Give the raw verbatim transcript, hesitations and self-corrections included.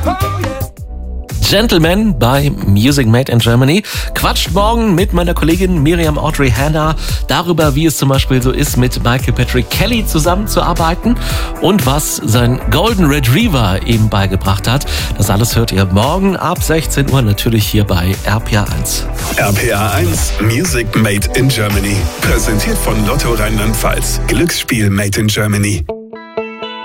Gentleman bei Music Made in Germany quatscht morgen mit meiner Kollegin Miriam Audrey Hanna darüber, wie es zum Beispiel so ist, mit Michael Patrick Kelly zusammenzuarbeiten und was sein Golden Retriever ihm beigebracht hat. Das alles hört ihr morgen ab sechzehn Uhr natürlich hier bei R P R eins. R P R eins Music Made in Germany. Präsentiert von Lotto Rheinland-Pfalz. Glücksspiel Made in Germany.